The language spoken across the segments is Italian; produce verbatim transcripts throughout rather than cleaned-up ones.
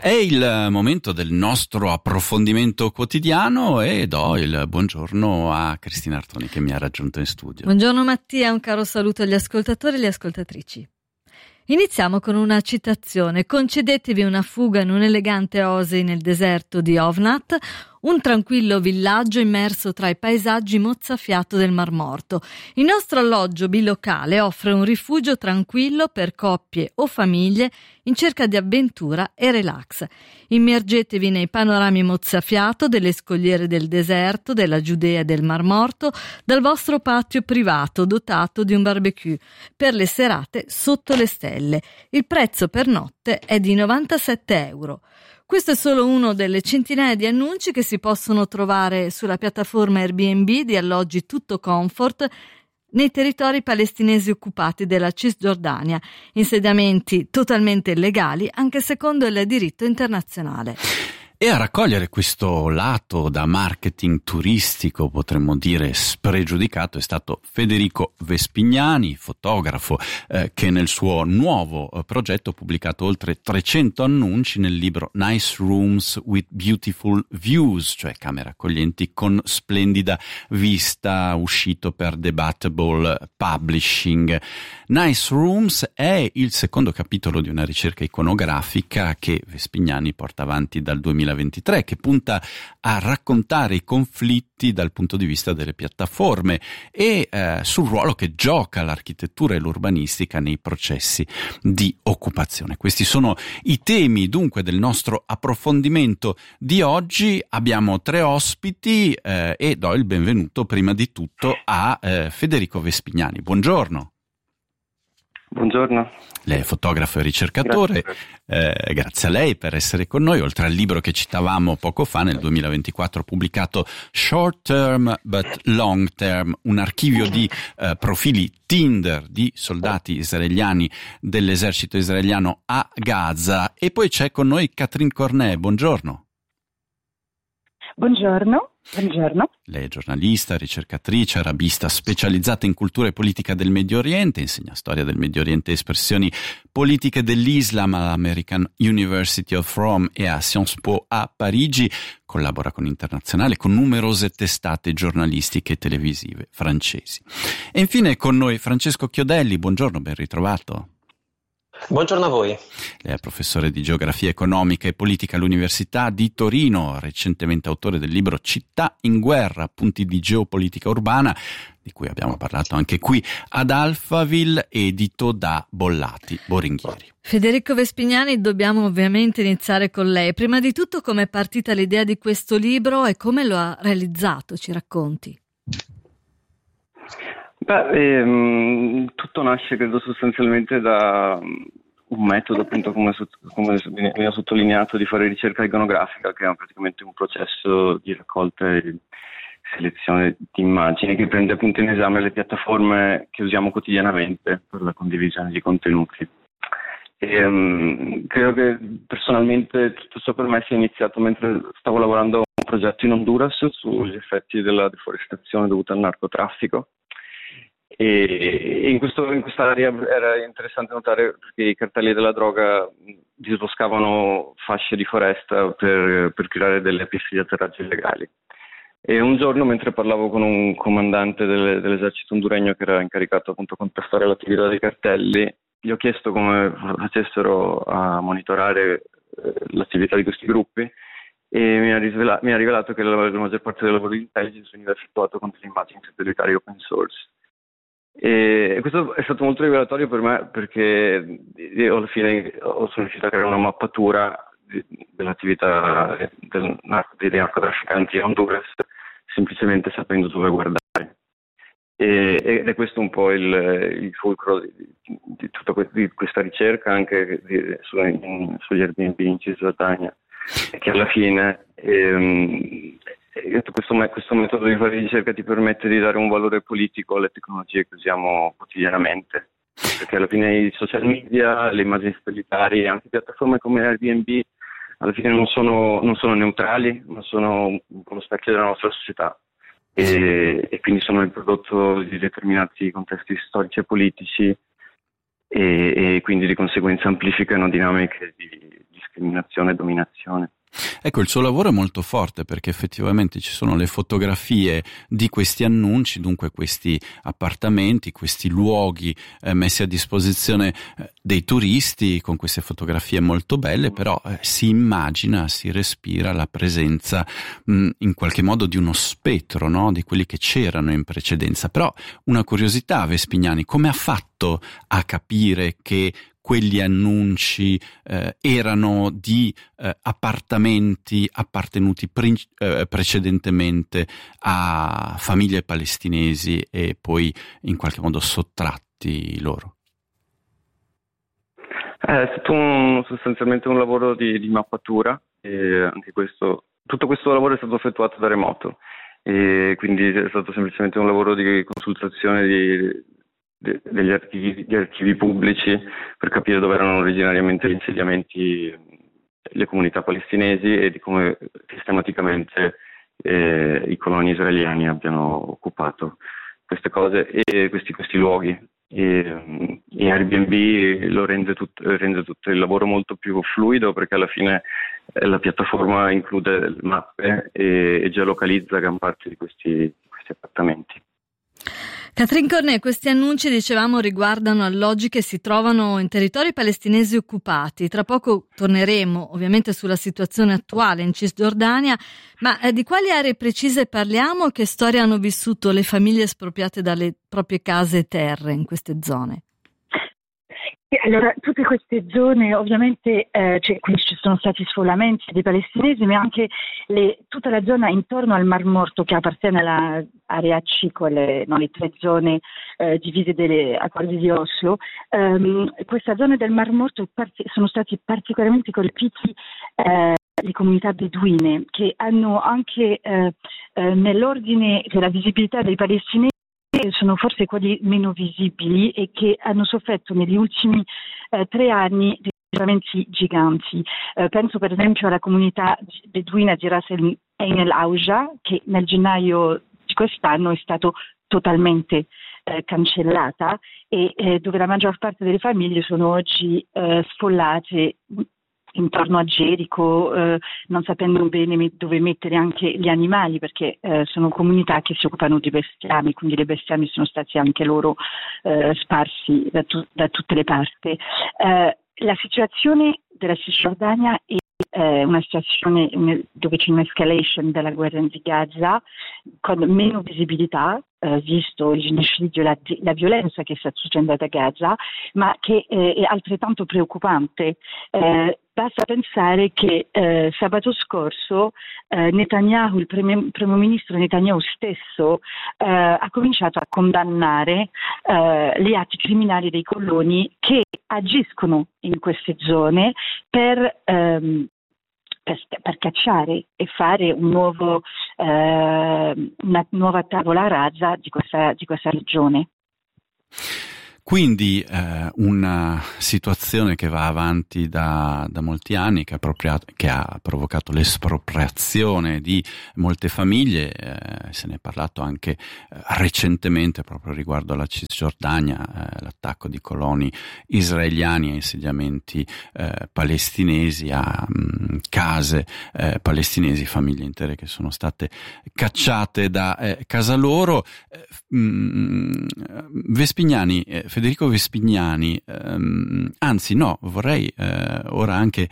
È il momento del nostro approfondimento quotidiano e do il buongiorno a Cristina Artoni che mi ha raggiunto in studio. Buongiorno Mattia, un caro saluto agli ascoltatori e alle ascoltatrici. Iniziamo con una citazione: concedetevi una fuga in un'elegante oasi nel deserto di Ovnat, un tranquillo villaggio immerso tra i paesaggi mozzafiato del Mar Morto. Il nostro alloggio bilocale offre un rifugio tranquillo per coppie o famiglie in cerca di avventura e relax. Immergetevi nei panorami mozzafiato delle scogliere del deserto, della Giudea e del Mar Morto, dal vostro patio privato dotato di un barbecue per le serate sotto le stelle. Il prezzo per notte è di novantasette euro. Questo è solo uno delle centinaia di annunci che si possono trovare sulla piattaforma Airbnb di alloggi Tutto Comfort nei territori palestinesi occupati della Cisgiordania, insediamenti totalmente illegali anche secondo il diritto internazionale. E a raccogliere questo lato da marketing turistico, potremmo dire spregiudicato, è stato Federico Vespignani, fotografo, eh, che nel suo nuovo eh, progetto ha pubblicato oltre trecento annunci nel libro Nice Rooms with Beautiful Views, cioè camere accoglienti con splendida vista, uscito per Debatable Publishing. Nice Rooms è il secondo capitolo di una ricerca iconografica che Vespignani porta avanti dal duemilaventitré, che punta a raccontare i conflitti dal punto di vista delle piattaforme e eh, sul ruolo che gioca l'architettura e l'urbanistica nei processi di occupazione. Questi sono i temi dunque del nostro approfondimento di oggi. Abbiamo tre ospiti eh, e do il benvenuto prima di tutto a eh, Federico Vespignani. Buongiorno. Buongiorno. Lei è fotografo e ricercatore, grazie. Eh, grazie a lei per essere con noi, oltre al libro che citavamo poco fa, nel duemilaventiquattro ha pubblicato Short Term But Long Term, un archivio di eh, profili Tinder di soldati israeliani dell'esercito israeliano a Gaza. E poi c'è con noi Catherine Cornet, buongiorno. Buongiorno. Buongiorno. Lei è giornalista, ricercatrice, arabista specializzata in cultura e politica del Medio Oriente, insegna storia del Medio Oriente e espressioni politiche dell'Islam all'American University of Rome e a Sciences Po a Parigi, collabora con Internazionale, con numerose testate giornalistiche e televisive francesi. E infine con noi Francesco Chiodelli, buongiorno, ben ritrovato. Buongiorno a voi. Lei è professore di geografia economica e politica all'Università di Torino, recentemente autore del libro Città in guerra, punti di geopolitica urbana, di cui abbiamo parlato anche qui ad Alphaville, edito da Bollati Boringhieri. Federico Vespignani, dobbiamo ovviamente iniziare con lei. Prima di tutto, come è partita l'idea di questo libro e come lo ha realizzato? Ci racconti? Beh, ehm, tutto nasce credo sostanzialmente da un metodo, appunto come, come viene sottolineato, di fare ricerca iconografica, che è praticamente un processo di raccolta e selezione di immagini che prende appunto in esame le piattaforme che usiamo quotidianamente per la condivisione di contenuti. E, um, credo che personalmente tutto ciò per me sia iniziato mentre stavo lavorando a un progetto in Honduras sugli effetti della deforestazione dovuta al narcotraffico. E in, questo, in quest'area era interessante notare che i cartelli della droga disboscavano fasce di foresta per, per creare delle piste di atterraggio illegali. E un giorno, mentre parlavo con un comandante del, dell'esercito honduregno che era incaricato appunto a contrastare l'attività dei cartelli, gli ho chiesto come facessero a monitorare eh, l'attività di questi gruppi e mi ha, risvela- mi ha rivelato che la, la maggior parte del lavoro di intelligence veniva effettuato con delle immagini satellitari open source. E questo è stato molto rivelatorio per me, perché io alla fine sono riuscito a creare una mappatura di, dell'attività del, dei narcotrafficanti in Honduras semplicemente sapendo dove guardare, e, ed è questo un po' il, il fulcro di, di tutta que- di questa ricerca anche di, su, in, sugli Airbnb in Cisgiordania, che alla fine ehm, Questo, questo metodo di fare ricerca ti permette di dare un valore politico alle tecnologie che usiamo quotidianamente, perché alla fine i social media, le immagini satellitari e anche piattaforme come Airbnb alla fine non sono, non sono neutrali, ma sono un po' lo specchio della nostra società e, e quindi sono il prodotto di determinati contesti storici e politici e, e quindi di conseguenza amplificano dinamiche di, di discriminazione e dominazione. Ecco, il suo lavoro è molto forte perché effettivamente ci sono le fotografie di questi annunci, dunque questi appartamenti, questi luoghi eh, messi a disposizione eh, dei turisti con queste fotografie molto belle, però eh, si immagina, si respira la presenza mh, in qualche modo di uno spettro, no? Di quelli che c'erano in precedenza. Però una curiosità, Vespignani, come ha fatto a capire che quegli annunci eh, erano di eh, appartamenti appartenuti pre- eh, precedentemente a famiglie palestinesi e poi in qualche modo sottratti loro? È stato un, sostanzialmente un lavoro di, di mappatura, e anche questo, tutto questo lavoro è stato effettuato da remoto, e quindi è stato semplicemente un lavoro di consultazione di degli archivi, di archivi pubblici per capire dove erano originariamente gli insediamenti, le comunità palestinesi e di come sistematicamente eh, i coloni israeliani abbiano occupato queste cose e questi, questi luoghi. E, e Airbnb lo rende, tut, rende tutto il lavoro molto più fluido perché alla fine eh, la piattaforma include mappe e, e geolocalizza gran parte di questi, questi appartamenti. Catherine Cornet, questi annunci, dicevamo, riguardano alloggi che si trovano in territori palestinesi occupati. Tra poco torneremo ovviamente sulla situazione attuale in Cisgiordania, ma eh, di quali aree precise parliamo? Che storia hanno vissuto le famiglie espropriate dalle proprie case e terre in queste zone? Allora, tutte queste zone ovviamente, eh, cioè, quindi ci sono stati sfollamenti dei palestinesi, ma anche le, tutta la zona intorno al Mar Morto che appartiene all'area C, quelle, no, le tre zone eh, divise dagli accordi di Oslo. Um, questa zona del Mar Morto part- sono stati particolarmente colpiti eh, le comunità beduine che hanno anche eh, eh, nell'ordine della visibilità dei palestinesi sono forse quelli meno visibili e che hanno sofferto negli ultimi eh, tre anni dei cambiamenti giganti. Eh, penso per esempio alla comunità beduina di Ras Ein El Auja che nel gennaio di quest'anno è stato totalmente eh, cancellata e eh, dove la maggior parte delle famiglie sono oggi eh, sfollate intorno a Gerico, eh, non sapendo bene dove mettere anche gli animali perché eh, sono comunità che si occupano di bestiami, quindi le bestiami sono stati anche loro eh, sparsi da, tu- da tutte le parti. Eh, la situazione della Cisgiordania è eh, una situazione dove c'è un'escalation della guerra di Gaza con meno visibilità, eh, visto il genocidio, la, la violenza che sta succedendo a Gaza, ma che eh, è altrettanto preoccupante. Eh, basta pensare che eh, sabato scorso eh, Netanyahu, il primo, primo ministro Netanyahu stesso, eh, ha cominciato a condannare eh, gli atti criminali dei coloni che agiscono in queste zone per ehm, Per, per cacciare e fare un nuovo, eh, una nuova tavola rasa di questa, di questa regione. Quindi eh, una situazione che va avanti da, da molti anni, che ha, che ha provocato l'espropriazione di molte famiglie, eh, se ne è parlato anche eh, recentemente proprio riguardo alla Cisgiordania, eh, l'attacco di coloni israeliani a insediamenti eh, palestinesi, a mh, case eh, palestinesi, famiglie intere che sono state cacciate da eh, casa loro. Eh, mh, Vespignani, eh, Federico Vespignani, ehm, anzi no, vorrei eh, ora anche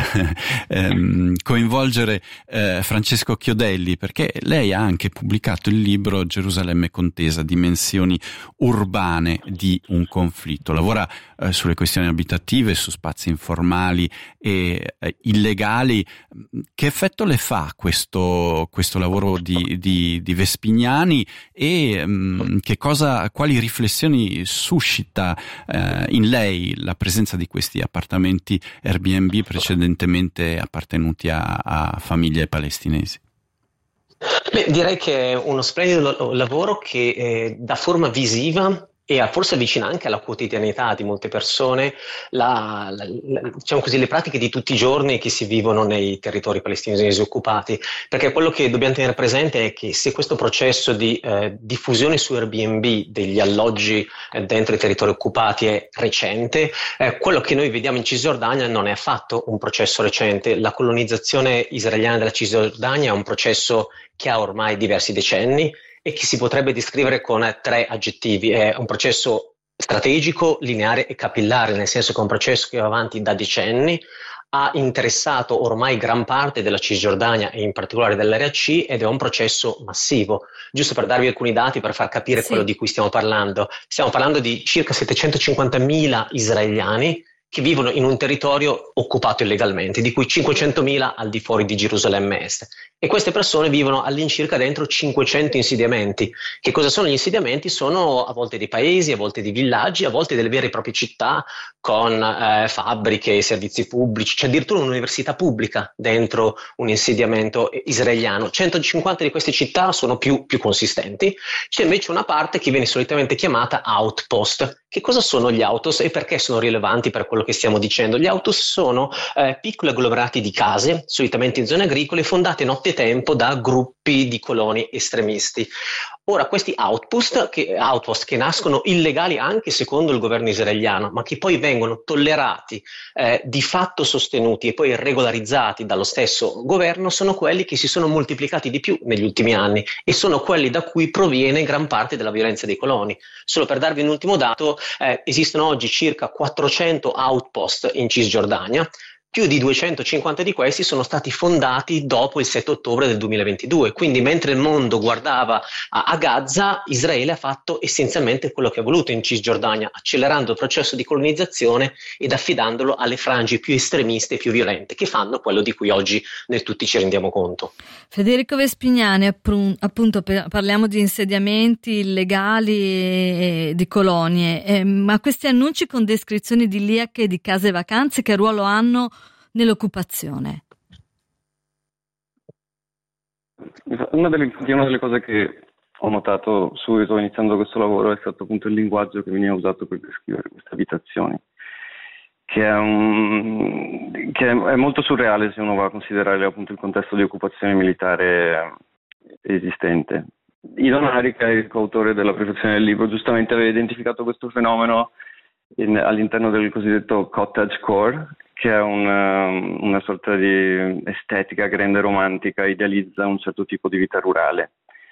ehm, coinvolgere eh, Francesco Chiodelli, perché lei ha anche pubblicato il libro Gerusalemme contesa, dimensioni urbane di un conflitto. Lavora eh, sulle questioni abitative, su spazi informali e eh, illegali. Che effetto le fa questo, questo lavoro di, di, di Vespignani e mh, che cosa, quali riflessioni suscita eh, in lei la presenza di questi appartamenti Airbnb precedentemente appartenuti a, a famiglie palestinesi? Beh, direi che è uno splendido lavoro che eh, dà forma visiva e forse avvicina anche alla quotidianità di molte persone la, la, la, diciamo così, le pratiche di tutti i giorni che si vivono nei territori palestinesi occupati, perché quello che dobbiamo tenere presente è che se questo processo di eh, diffusione su Airbnb degli alloggi eh, dentro i territori occupati è recente, eh, quello che noi vediamo in Cisgiordania non è affatto un processo recente. La colonizzazione israeliana della Cisgiordania è un processo che ha ormai diversi decenni e che si potrebbe descrivere con tre aggettivi. È un processo strategico, lineare e capillare, nel senso che è un processo che va avanti da decenni, ha interessato ormai gran parte della Cisgiordania e in particolare dell'area C, ed è un processo massivo. Giusto per darvi alcuni dati per far capire sì. quello di cui stiamo parlando. Stiamo parlando di circa settecentocinquantamila israeliani che vivono in un territorio occupato illegalmente, di cui cinquecentomila al di fuori di Gerusalemme Est. E queste persone vivono all'incirca dentro cinquecento insediamenti. Che cosa sono gli insediamenti? Sono a volte dei paesi, a volte dei villaggi, a volte delle vere e proprie città con eh, fabbriche, servizi pubblici. C'è addirittura un'università pubblica dentro un insediamento israeliano. centocinquanta di queste città sono più, più consistenti. C'è invece una parte che viene solitamente chiamata outpost. Che cosa sono gli outpost e perché sono rilevanti per quello che stiamo dicendo? Gli outpost sono eh, piccoli agglomerati di case, solitamente in zone agricole, fondate nottetempo da gruppi di coloni estremisti. Ora, questi outpost che, outpost che nascono illegali anche secondo il governo israeliano, ma che poi vengono tollerati, eh, di fatto sostenuti e poi regolarizzati dallo stesso governo, sono quelli che si sono moltiplicati di più negli ultimi anni e sono quelli da cui proviene gran parte della violenza dei coloni. Solo per darvi un ultimo dato, eh, esistono oggi circa quattrocento outpost in Cisgiordania. Più di duecentocinquanta di questi sono stati fondati dopo il sette ottobre del duemilaventidue, quindi mentre il mondo guardava a, a Gaza, Israele ha fatto essenzialmente quello che ha voluto in Cisgiordania, accelerando il processo di colonizzazione ed affidandolo alle frange più estremiste e più violente, che fanno quello di cui oggi noi tutti ci rendiamo conto. Federico Vespignani, appunto parliamo di insediamenti illegali e di colonie, eh, ma questi annunci con descrizioni idilliache e di case vacanze che ruolo hanno nell'occupazione? Una delle, una delle cose che ho notato subito iniziando questo lavoro è stato appunto il linguaggio che veniva usato per descrivere queste abitazioni, che è, un, che è molto surreale se uno va a considerare appunto il contesto di occupazione militare esistente. Idon Hari, che è il coautore della prefazione del libro, giustamente aveva identificato questo fenomeno in, all'interno del cosiddetto cottagecore, che è una, una sorta di estetica grande romantica, idealizza un certo tipo di vita rurale.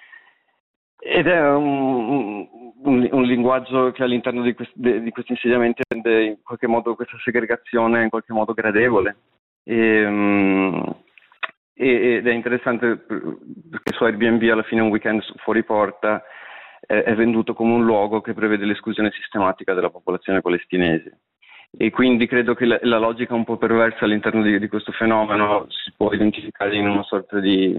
Ed è un, un, un linguaggio che all'interno di, quest, di questi insediamenti rende in qualche modo questa segregazione in qualche modo gradevole. E, um, ed è interessante perché su Airbnb alla fine un weekend fuori porta è, è venduto come un luogo che prevede l'esclusione sistematica della popolazione palestinese. E quindi credo che la, la logica un po' perversa all'interno di, di questo fenomeno si può identificare in una sorta di,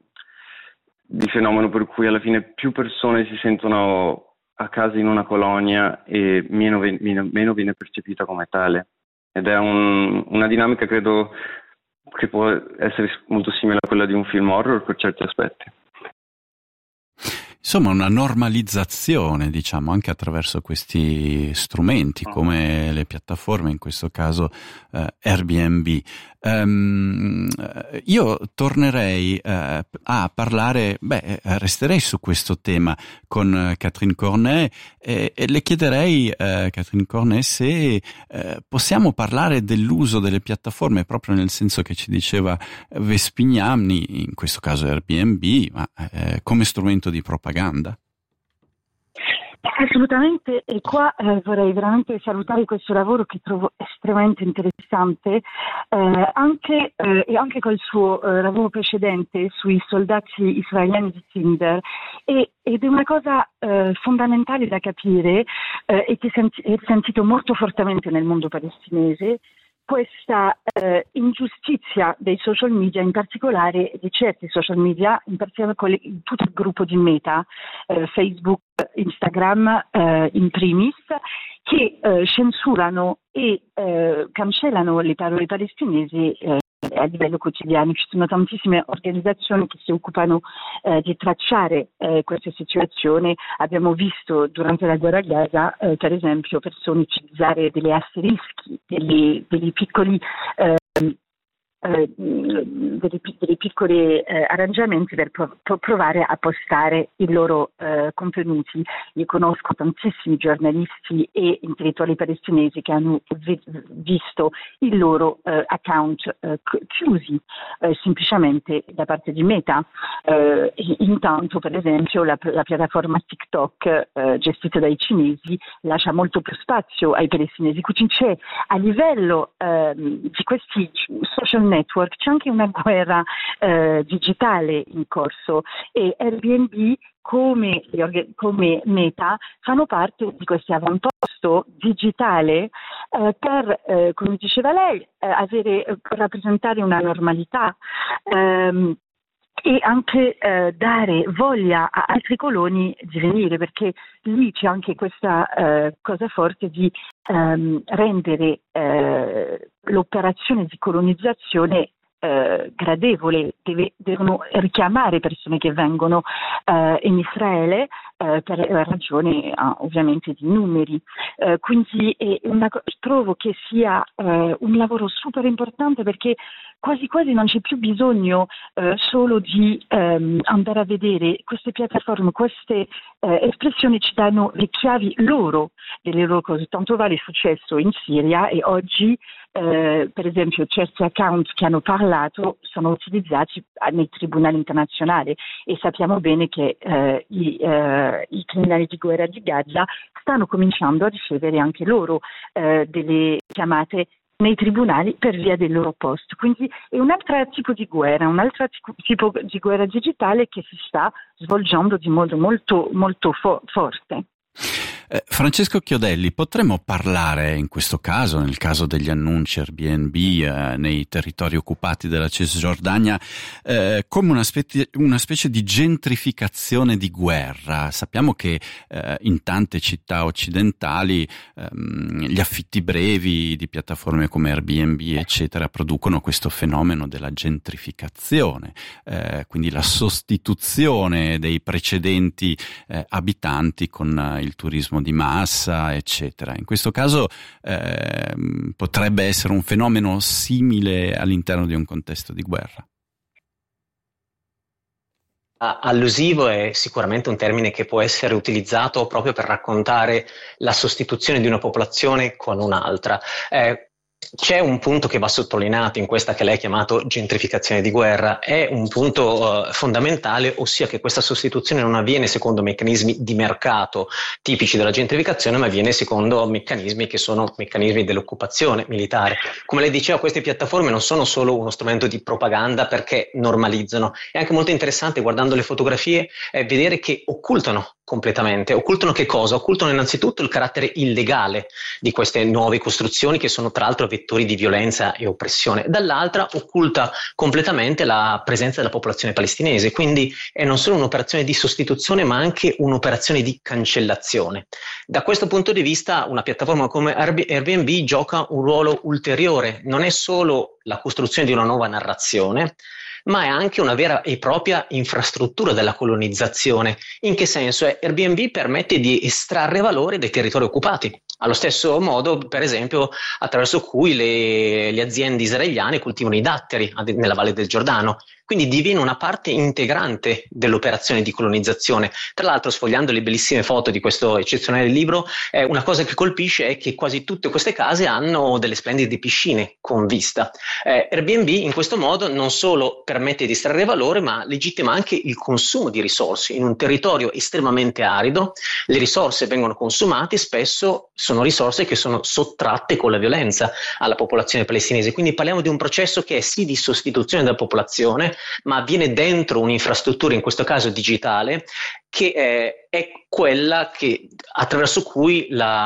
di fenomeno per cui alla fine più persone si sentono a casa in una colonia e meno, meno, meno viene percepita come tale. Ed è un, una dinamica credo che può essere molto simile a quella di un film horror per certi aspetti. Insomma, una normalizzazione, diciamo, anche attraverso questi strumenti come le piattaforme, in questo caso eh, Airbnb. Um, io tornerei uh, a parlare, beh, resterei su questo tema con uh, Catherine Cornet e, e le chiederei, uh, Catherine Cornet, se uh, possiamo parlare dell'uso delle piattaforme proprio nel senso che ci diceva Vespignani, in questo caso Airbnb, ma uh, come strumento di propaganda. Assolutamente, e qua eh, vorrei veramente salutare questo lavoro che trovo estremamente interessante, eh, anche, eh, e anche col suo eh, lavoro precedente sui soldati israeliani di Tinder, e, ed è una cosa eh, fondamentale da capire eh, e che senti- è sentito molto fortemente nel mondo palestinese, questa eh, ingiustizia dei social media, in particolare di certi social media, in particolare con le, tutto il gruppo di Meta, eh, Facebook, Instagram eh, in primis, che eh, censurano e eh, cancellano le parole palestinesi eh, a livello quotidiano. Ci sono tantissime organizzazioni che si occupano eh, di tracciare eh, queste situazioni. Abbiamo visto durante la guerra a Gaza, eh, per esempio, persone utilizzare degli asterischi, degli, degli piccoli eh, Eh, dei, dei piccoli eh, arrangiamenti per prov- provare a postare i loro eh, contenuti. Io conosco tantissimi giornalisti e intellettuali palestinesi che hanno vi- visto i loro eh, account eh, chiusi eh, semplicemente da parte di Meta. Eh, intanto, per esempio, la, la piattaforma TikTok eh, gestita dai cinesi lascia molto più spazio ai palestinesi. Quindi c'è a livello eh, di questi social network c'è anche una guerra eh, digitale in corso, e Airbnb come, come Meta fanno parte di questo avamposto digitale eh, per, eh, come diceva lei, eh, avere, rappresentare una normalità ehm, e anche eh, dare voglia a altri coloni di venire, perché lì c'è anche questa eh, cosa forte di ehm, rendere eh, l'operazione di colonizzazione eh, gradevole. Deve, devono richiamare persone che vengono eh, in Israele eh, per ragioni ah, ovviamente di numeri. Eh, quindi è una, trovo che sia eh, un lavoro super importante, perché quasi quasi non c'è più bisogno eh, solo di ehm, andare a vedere queste piattaforme, queste eh, espressioni ci danno le chiavi loro delle loro cose. Tanto vale successo in Siria, e oggi eh, per esempio certi account che hanno parlato sono utilizzati nei tribunali internazionali, e sappiamo bene che eh, i, eh, i criminali di guerra di Gaza stanno cominciando a ricevere anche loro eh, delle chiamate nei tribunali per via del loro post. Quindi è un altro tipo di guerra, un altro tipo di guerra digitale che si sta svolgendo di modo molto, molto fo- forte. Eh, Francesco Chiodelli, potremmo parlare in questo caso, nel caso degli annunci Airbnb eh, nei territori occupati della Cisgiordania, eh, come una, spe- una specie di gentrificazione di guerra? Sappiamo che eh, in tante città occidentali ehm, gli affitti brevi di piattaforme come Airbnb eccetera producono questo fenomeno della gentrificazione, eh, quindi la sostituzione dei precedenti eh, abitanti con eh, il turismo di massa, eccetera. In questo caso eh, potrebbe essere un fenomeno simile all'interno di un contesto di guerra. Allusivo è sicuramente un termine che può essere utilizzato proprio per raccontare la sostituzione di una popolazione con un'altra. Eh, C'è un punto che va sottolineato in questa che lei ha chiamato gentrificazione di guerra, è un punto uh, fondamentale, ossia che questa sostituzione non avviene secondo meccanismi di mercato tipici della gentrificazione, ma avviene secondo meccanismi che sono meccanismi dell'occupazione militare. Come lei diceva, queste piattaforme non sono solo uno strumento di propaganda perché normalizzano, è anche molto interessante, guardando le fotografie, eh, vedere che occultano completamente. Occultano che cosa? Occultano innanzitutto il carattere illegale di queste nuove costruzioni, che sono tra l'altro vettori di violenza e oppressione. Dall'altra occulta completamente la presenza della popolazione palestinese, quindi è non solo un'operazione di sostituzione ma anche un'operazione di cancellazione. Da questo punto di vista una piattaforma come Airbnb gioca un ruolo ulteriore, non è solo la costruzione di una nuova narrazione, ma è anche una vera e propria infrastruttura della colonizzazione. In che senso? Airbnb permette di estrarre valore dai territori occupati, allo stesso modo, per esempio, attraverso cui le, le aziende israeliane coltivano i datteri nella Valle del Giordano. Quindi diviene una parte integrante dell'operazione di colonizzazione. Tra l'altro, sfogliando le bellissime foto di questo eccezionale libro, eh, una cosa che colpisce è che quasi tutte queste case hanno delle splendide piscine con vista. Eh, Airbnb in questo modo non solo permette di estrarre valore, ma legittima anche il consumo di risorse. In un territorio estremamente arido, le risorse vengono consumate, spesso sono risorse che sono sottratte con la violenza alla popolazione palestinese. Quindi parliamo di un processo che è sì di sostituzione della popolazione, ma avviene dentro un'infrastruttura, in questo caso digitale, che è, è quella che, attraverso cui la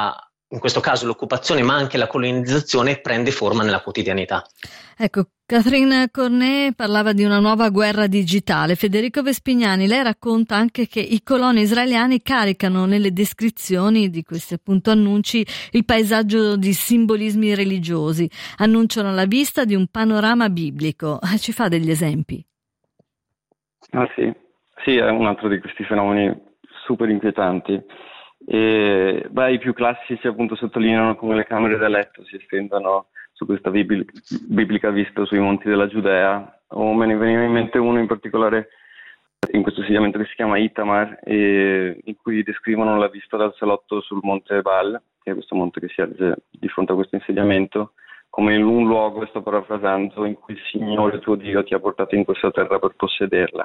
in questo caso l'occupazione ma anche la colonizzazione prende forma nella quotidianità. Ecco, Catherine Cornet parlava di una nuova guerra digitale. Federico Vespignani, lei racconta anche che i coloni israeliani caricano nelle descrizioni di questi appunto annunci il paesaggio di simbolismi religiosi, annunciano la vista di un panorama biblico. Ci fa degli esempi? Ah sì, sì, è un altro di questi fenomeni super inquietanti. E, beh, i più classici appunto sottolineano come le camere da letto si estendano su questa biblica, biblica vista sui monti della Giudea, o me ne veniva in mente uno in particolare in questo insediamento che si chiama Itamar, e, in cui descrivono la vista dal salotto sul monte Ebal, che è questo monte che si erge di fronte a questo insediamento, come in un luogo, sto parafrasando, in cui il Signore tuo Dio ti ha portato in questa terra per possederla.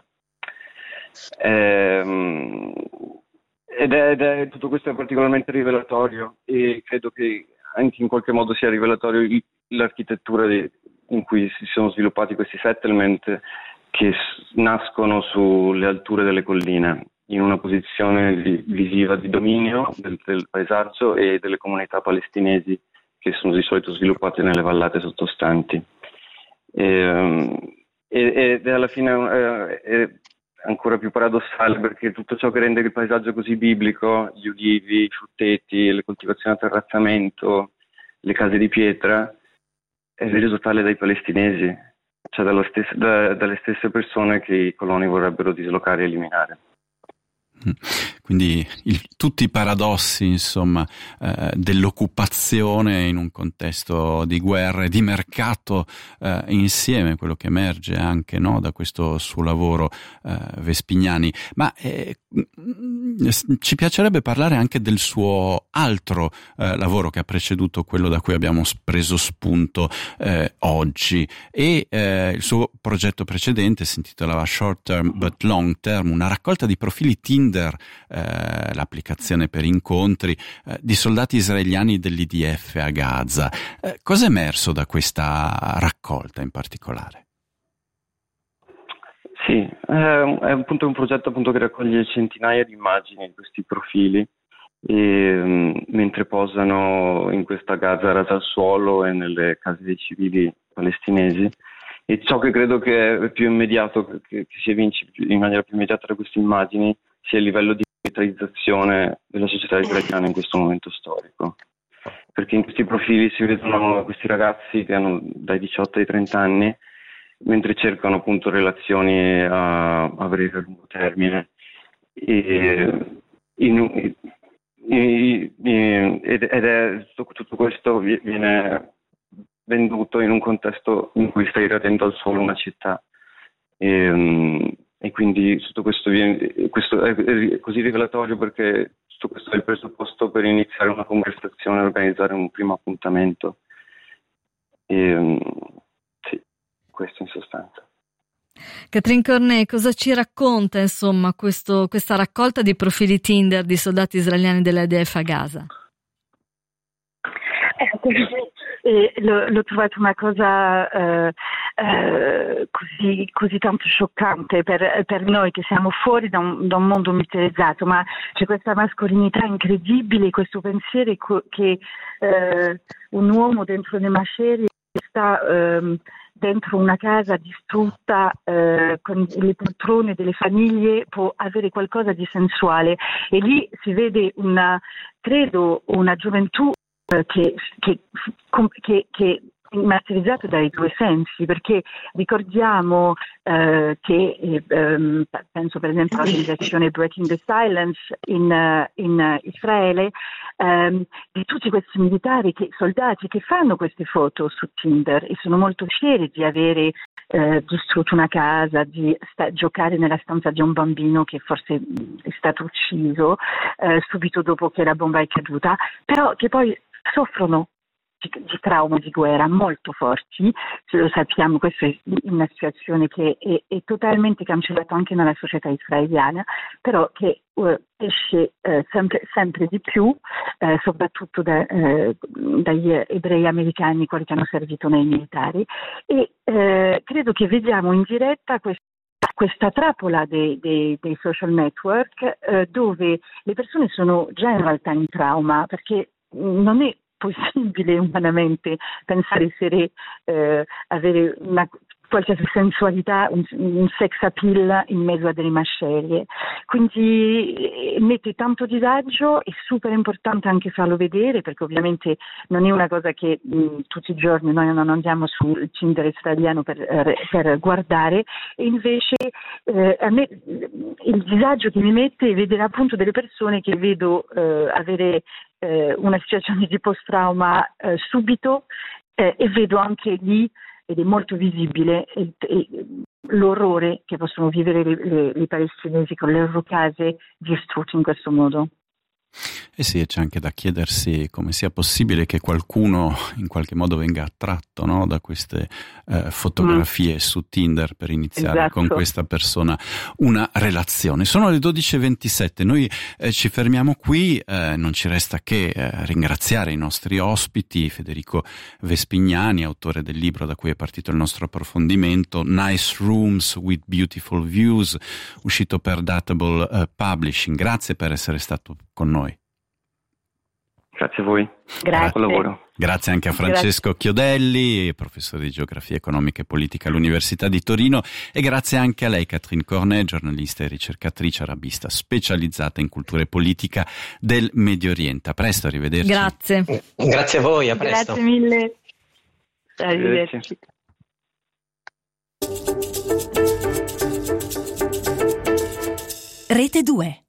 Ehm, Ed è, ed è tutto questo è particolarmente rivelatorio, e credo che anche in qualche modo sia rivelatorio il, l'architettura di, in cui si sono sviluppati questi settlement, che s- nascono sulle alture delle colline, in una posizione di, visiva di dominio del, del paesaggio e delle comunità palestinesi che sono di solito sviluppate nelle vallate sottostanti. E, ed è alla fine è, è ancora più paradossale, perché tutto ciò che rende il paesaggio così biblico, gli ulivi, i frutteti, le coltivazioni a terrazzamento, le case di pietra, è reso tale dai palestinesi, cioè dallo stesso, da, dalle stesse persone che i coloni vorrebbero dislocare e eliminare. Quindi il, tutti i paradossi, insomma, eh, dell'occupazione in un contesto di guerra e di mercato eh, insieme, quello che emerge anche, no, da questo suo lavoro, eh, Vespignani. Ma eh, ci piacerebbe parlare anche del suo altro eh, lavoro che ha preceduto quello da cui abbiamo preso spunto eh, oggi, e eh, il suo progetto precedente si intitolava Short Term But Long Term, una raccolta di profili Tinder, eh, l'applicazione per incontri eh, di soldati israeliani dell'I D F a Gaza. Eh, cosa è emerso da questa raccolta in particolare? Sì, è, è appunto un progetto appunto che raccoglie centinaia di immagini di questi profili, e, um, mentre posano in questa Gaza rasa al suolo e nelle case dei civili palestinesi. E ciò che credo che è più immediato, che, che si evince in maniera più immediata da queste immagini, sia il livello di militarizzazione della società israeliana in questo momento storico. Perché in questi profili si vedono questi ragazzi che hanno dai diciotto ai trenta anni, mentre cercano appunto relazioni a, a breve e lungo termine. E, in, in, in, ed è tutto questo viene venduto in un contesto in cui stai radendo al suolo una città, e, e quindi tutto questo, viene, questo è così rivelatorio, perché tutto questo è il presupposto per iniziare una conversazione e organizzare un primo appuntamento. E, sì, questo in sostanza. Catherine Cornet, cosa ci racconta insomma questo, questa raccolta di profili Tinder di soldati israeliani dell'I D F a Gaza? Eh, eh, l'ho, l'ho trovato una cosa eh, eh, così, così tanto scioccante per, per noi che siamo fuori da un, da un mondo militarizzato, ma c'è questa mascolinità incredibile, questo pensiero che eh, un uomo dentro le macerie sta eh, dentro una casa distrutta eh, con le poltrone delle famiglie può avere qualcosa di sensuale, e lì si vede una, credo, una gioventù eh, che, che, che, che masterizzato dai due sensi, perché ricordiamo eh, che eh, ehm, penso per esempio all'organizzazione Breaking the Silence in, in Israele, ehm, di tutti questi militari, che, soldati che fanno queste foto su Tinder e sono molto fieri di avere eh, distrutto una casa, di sta- giocare nella stanza di un bambino che forse è stato ucciso eh, subito dopo che la bomba è caduta, però che poi soffrono di trauma di guerra molto forti, ce lo sappiamo, questa è una situazione che è, è totalmente cancellata anche nella società israeliana, però che uh, esce uh, sempre, sempre di più, uh, soprattutto da, uh, dagli ebrei americani, quelli che hanno servito nei militari, e uh, credo che vediamo in diretta questa questa trappola dei, dei, dei social network eh, dove le persone sono già in realtà in trauma, perché non è possibile umanamente pensare di essere, eh, avere una qualsiasi sensualità, un, un sex appeal in mezzo a delle macerie, quindi eh, mette tanto disagio. È super importante anche farlo vedere, perché ovviamente non è una cosa che mh, tutti i giorni noi non andiamo sul Tinder italiano per, eh, per guardare, e invece eh, a me il disagio che mi mette è vedere appunto delle persone che vedo eh, avere eh, una situazione di post-trauma eh, subito, eh, e vedo anche lì, ed è molto visibile, e, e, l'orrore che possono vivere le, le, le palestinesi con le loro case distrutte in questo modo. Eh sì, e c'è anche da chiedersi come sia possibile che qualcuno in qualche modo venga attratto, no, da queste eh, fotografie mm. su Tinder per iniziare esatto. con questa persona una relazione. Sono le dodici e ventisette, noi eh, ci fermiamo qui, eh, non ci resta che eh, ringraziare i nostri ospiti, Federico Vespignani, autore del libro da cui è partito il nostro approfondimento, Nice Rooms with Beautiful Views, uscito per Datable uh, Publishing. Grazie per essere stato con noi. Grazie a voi. Grazie. Buon lavoro. Grazie anche a Francesco grazie. Chiodelli, professore di geografia economica e politica all'Università di Torino, e grazie anche a lei, Catherine Cornet, giornalista e ricercatrice arabista specializzata in cultura e politica del Medio Oriente. A presto, arrivederci. Grazie. Grazie a voi, a presto. Grazie mille. Arrivederci. Rete due.